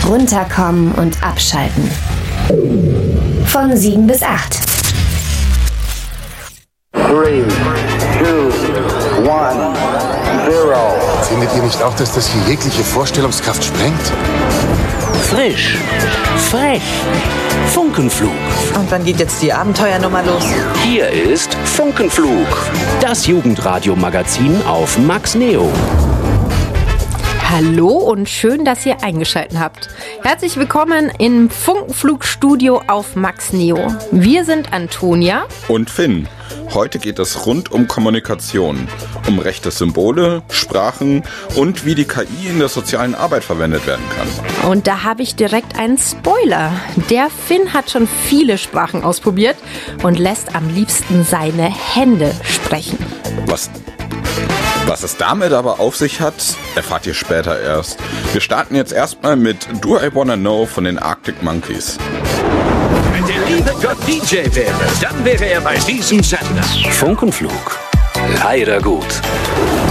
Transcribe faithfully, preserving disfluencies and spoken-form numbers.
Runterkommen und abschalten. Von sieben bis acht. Three, two, one, zero. Findet ihr nicht auch, dass das hier jegliche Vorstellungskraft sprengt? Frisch, frech, Funkenflug. Und wann geht jetzt die Abenteuernummer los? Hier ist Funkenflug, das Jugendradio-Magazin auf Max Neo. Hallo und schön, dass ihr eingeschaltet habt. Herzlich willkommen im Funkenflugstudio auf Max Neo. Wir sind Antonia und Finn. Heute geht es rund um Kommunikation, um rechte Symbole, Sprachen und wie die K I in der sozialen Arbeit verwendet werden kann. Und da habe ich direkt einen Spoiler. Der Finn hat schon viele Sprachen ausprobiert und lässt am liebsten seine Hände sprechen. Was, was es damit aber auf sich hat, erfahrt ihr später erst. Wir starten jetzt erstmal mit Do I Wanna Know von den Arctic Monkeys. Wenn der liebe Gott D J wäre, dann wäre er bei diesem Sender. Funkenflug. Leider gut.